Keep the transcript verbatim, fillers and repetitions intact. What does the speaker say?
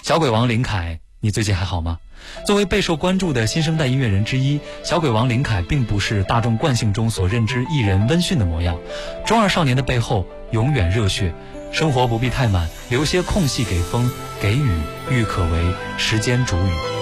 小鬼王林凯，你最近还好吗？作为备受关注的新生代音乐人之一，小鬼王林凯并不是大众惯性中所认知艺人温驯的模样。中二少年的背后永远热血，生活不必太满，留些空隙给风，给雨，欲可为时间煮雨。